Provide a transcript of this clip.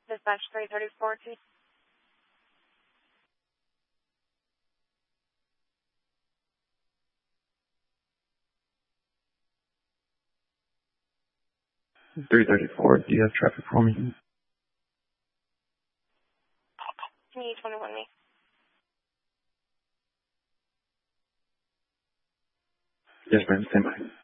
Dispatch 334. 334, do you have traffic for me? Can you 21 me? Yes, ma'am, stand by.